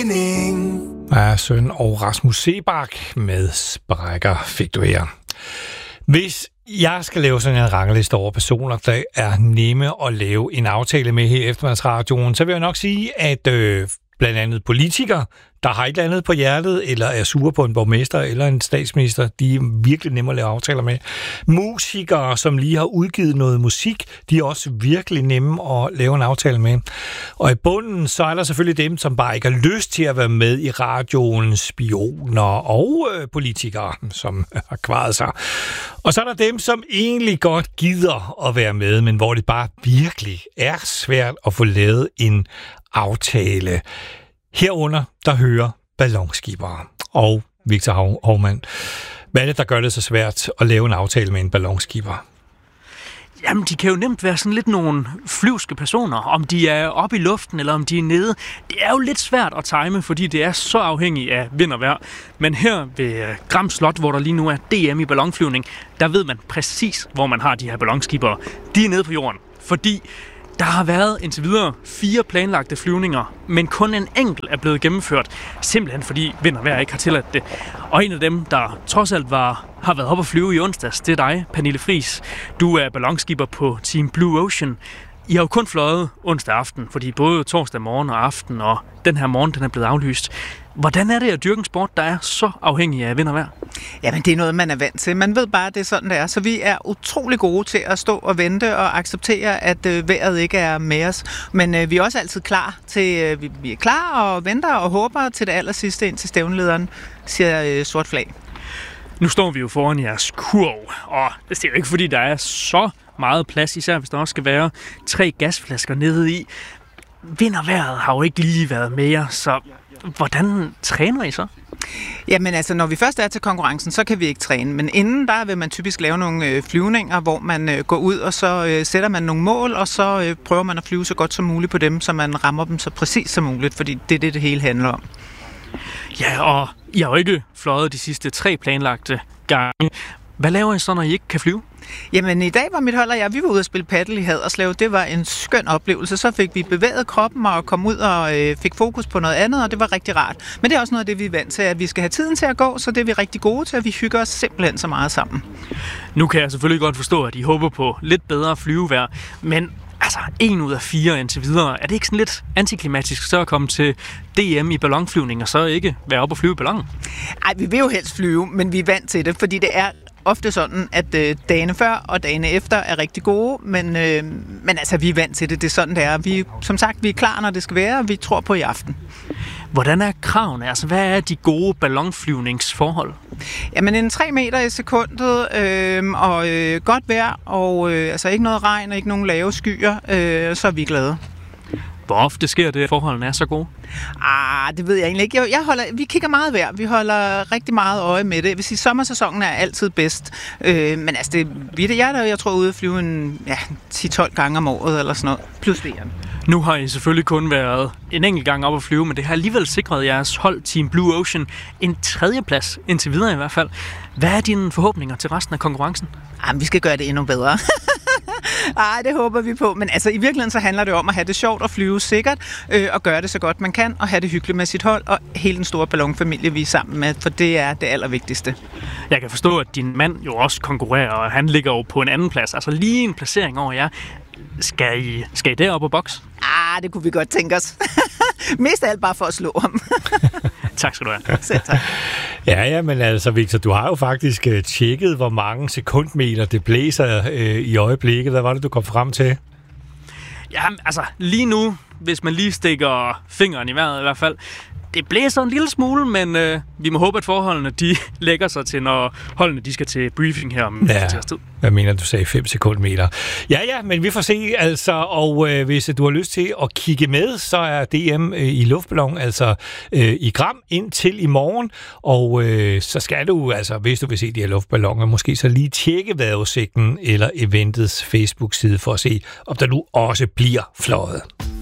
Ja, Søn og Rasmus Sebak med Sprækker fik du her. Hvis jeg skal lave sådan en rangliste over personer, der er nemme at lave en aftale med her i Eftermiddagsradioen, så vil jeg nok sige, at blandt andet politikere, der har et eller andet på hjertet, eller er sure på en borgmester eller en statsminister, de er virkelig nemme at lave aftaler med. Musikere, som lige har udgivet noget musik, de er også virkelig nemme at lave en aftale med. Og i bunden, så er der selvfølgelig dem, som bare ikke har lyst til at være med i radioen, spioner og politikere, som har kvaret sig. Og så er der dem, som egentlig godt gider at være med, men hvor det bare virkelig er svært at få lavet en aftale. Herunder, der hører ballonskibere. Og Victor Hovmand, hvad er det, der gør det så svært at lave en aftale med en ballonskibber? Jamen, de kan jo nemt være sådan lidt nogle flyvske personer, om de er oppe i luften, eller om de er nede. Det er jo lidt svært at time, fordi det er så afhængigt af vind og vejr. Men her ved Gram Slot, hvor der lige nu er DM i ballonflyvning, der ved man præcis, hvor man har de her ballonskibere. De er nede på jorden, fordi der har været indtil videre 4 planlagte flyvninger, men kun en enkelt er blevet gennemført, simpelthen fordi vind og vejr ikke har tilladt det. Og en af dem, der trods alt har været oppe at flyve i onsdags, det er dig, Pernille Friis. Du er ballonskipper på Team Blue Ocean. I har jo kun fløjet onsdag aften, fordi både torsdag morgen og aften og den her morgen, den er blevet aflyst. Hvordan er det at dyrke en sport, der er så afhængig af vind og vejr? Jamen, det er noget, man er vant til. Man ved bare, at det er sådan, det er. Så vi er utrolig gode til at stå og vente og acceptere, at vejret ikke er med os. Men vi er også altid klar til, vi er klar og venter og håber til det allersidste, indtil stævnlederen siger sort flag. Nu står vi jo foran jeres kurv, og det er jo ikke, fordi der er så meget plads, især hvis der også skal være 3 gasflasker nede i. Vind og vejret har jo ikke lige været med jer, så hvordan træner I så? Jamen altså, når vi først er til konkurrencen, så kan vi ikke træne. Men inden der vil man typisk lave nogle flyvninger, hvor man går ud, og så sætter man nogle mål, og så prøver man at flyve så godt som muligt på dem, så man rammer dem så præcis som muligt, fordi det er det hele handler om. Ja, og I har jo ikke fløjet de sidste 3 planlagte gange. Hvad laver I så, når I ikke kan flyve? Jamen, i dag var mit hold og jeg, vi var ude at spille paddle i Haderslev. Det var en skøn oplevelse. Så fik vi bevæget kroppen og kom ud og fik fokus på noget andet, og det var rigtig rart. Men det er også noget af det, vi er vant til, at vi skal have tiden til at gå, så det er vi rigtig gode til, at vi hygger os simpelthen så meget sammen. Nu kan jeg selvfølgelig godt forstå, at I håber på lidt bedre flyvevejr, men altså 1 ud af 4 indtil videre, er det ikke sådan lidt antiklimatisk så at komme til DM i ballonflyvning og så ikke være oppe og flyve i ballonen? Ej, vi vil jo helst flyve, men vi er vant til det, fordi det er ofte sådan, at dagene før og dagene efter er rigtig gode, men altså, vi er vant til det. Det er sådan, det er. Som sagt, vi er klar, når det skal være, og vi tror på i aften. Hvordan er kravene? Altså, hvad er de gode ballonflyvningsforhold? Jamen, en 3 meter i sekundet, og godt vejr, og altså ikke noget regn og ikke nogen lave skyer, så er vi glade. Hvor ofte sker det, at forholdene er så gode? Det ved jeg egentlig ikke. Vi kigger meget vejr. Vi holder rigtig meget øje med det. Jeg vil sige, sommersæsonen er altid bedst. Men altså, jeg tror ude at flyve 10-12 gange om året eller sådan noget. Plus vejren. Nu har I selvfølgelig kun været en enkelt gang op at flyve, men det har alligevel sikret jeres hold Team Blue Ocean en 3. plads, indtil videre i hvert fald. Hvad er dine forhåbninger til resten af konkurrencen? Vi skal gøre det endnu bedre. Det håber vi på. Men altså, i virkeligheden så handler det om at have det sjovt og flyve sikkert, og gøre det så godt man kan, og have det hyggeligt med sit hold, og hele den store ballonfamilie, vi er sammen med, for det er det allervigtigste. Jeg kan forstå, at din mand jo også konkurrerer, og han ligger jo på en anden plads, altså lige en placering over jer. Skal I derop og boks? Det kunne vi godt tænke os. Mest af alt bare for at slå ham. Tak skal du have. Selv tak. Ja, men altså, Victor, du har jo faktisk tjekket, hvor mange sekundmeter det blæser i øjeblikket. Hvad var det, du kom frem til? Ja, altså, lige nu, hvis man lige stikker fingeren i vejret i hvert fald, det blæser en lille smule, men vi må håbe, at forholdene de lægger sig til, når holdene de skal til briefing her om tid. Jeg mener, du sagde 5 sekundmeter. Ja, men vi får se, altså, og hvis du har lyst til at kigge med, så er DM i luftballon, altså i Gram indtil i morgen, og så skal du, altså, hvis du vil se de her luftballoner, måske så lige tjekke vejrudsigten eller eventets Facebook-side for at se, om der nu også bliver fløjet.